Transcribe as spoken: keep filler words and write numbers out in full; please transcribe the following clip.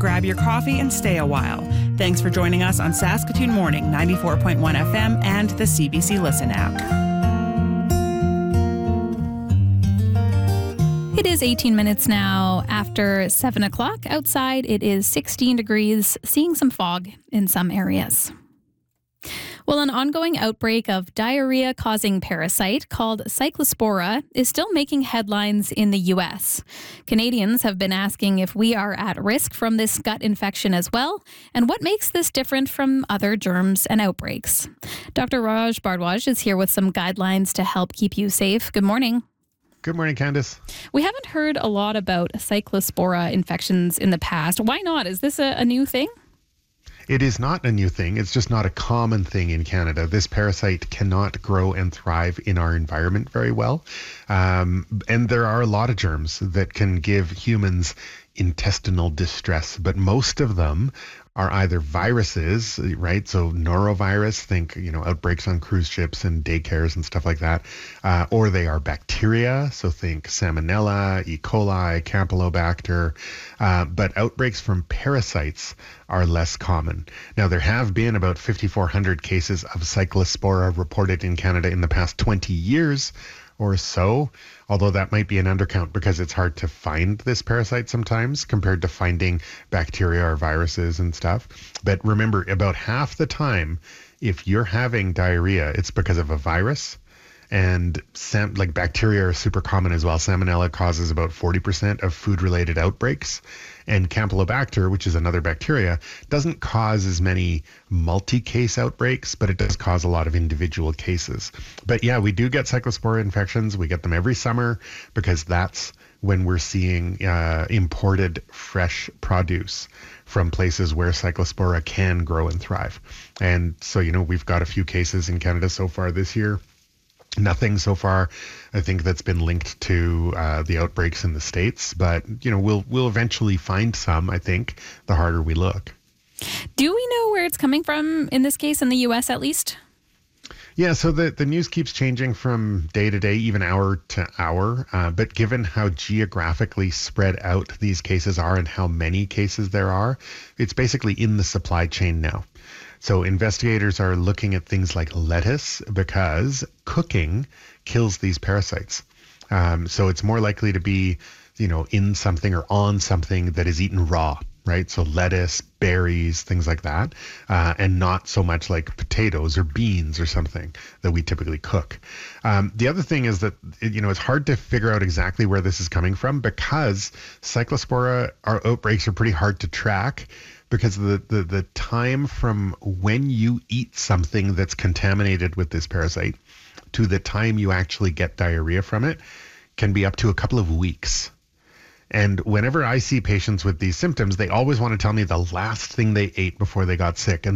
grab your coffee and stay a while. Thanks for joining us on Saskatoon Morning, ninety-four point one F M and the C B C Listen app. It is eighteen minutes now after seven o'clock. Outside, it is sixteen degrees, seeing some fog in some areas. Well, an ongoing outbreak of diarrhea-causing parasite called Cyclospora is still making headlines in the U S. Canadians have been asking if we are at risk from this gut infection as well, and what makes this different from other germs and outbreaks. Doctor Raj Bhardwaj is here with some guidelines to help keep you safe. Good morning. Good morning, Candice. We haven't heard a lot about Cyclospora infections in the past. Why not? Is this a, a new thing? It is not a new thing. It's just not a common thing in Canada. This parasite cannot grow and thrive in our environment very well. Um, and there are a lot of germs that can give humans intestinal distress, but most of them are either viruses, right? So norovirus, think, you know, outbreaks on cruise ships and daycares and stuff like that. Uh, or they are bacteria. So think Salmonella, E. coli, Campylobacter. Uh, but outbreaks from parasites are less common. Now, there have been about fifty-four hundred cases of Cyclospora reported in Canada in the past twenty years or so, although that might be an undercount because it's hard to find this parasite sometimes compared to finding bacteria or viruses and stuff. But remember, about half the time, if you're having diarrhea, it's because of a virus. And sam- like bacteria are super common as well. Salmonella causes about forty percent of food-related outbreaks. And Campylobacter, which is another bacteria, doesn't cause as many multi-case outbreaks, but it does cause a lot of individual cases. But yeah, we do get Cyclospora infections. We get them every summer because that's when we're seeing uh, imported fresh produce from places where Cyclospora can grow and thrive. And so, you know, we've got a few cases in Canada so far this year. Nothing so far, I think, that's been linked to uh, the outbreaks in the States, but you know we'll we'll eventually find some. I think the harder we look. Do we know where it's coming from in this case, in the U S at least? Yeah, so the, the news keeps changing from day to day, even hour to hour. Uh, but given how geographically spread out these cases are and how many cases there are, it's basically in the supply chain now. So investigators are looking at things like lettuce because cooking kills these parasites. Um, so it's more likely to be, you know, in something or on something that is eaten raw, right? So lettuce, berries, things like that, uh, and not so much like potatoes or beans or something that we typically cook. Um, the other thing is that, you know, it's hard to figure out exactly where this is coming from because Cyclospora, our outbreaks are pretty hard to track. Because the, the, the time from when you eat something that's contaminated with this parasite to the time you actually get diarrhea from it can be up to a couple of weeks. And whenever I see patients with these symptoms, they always want to tell me the last thing they ate before they got sick. And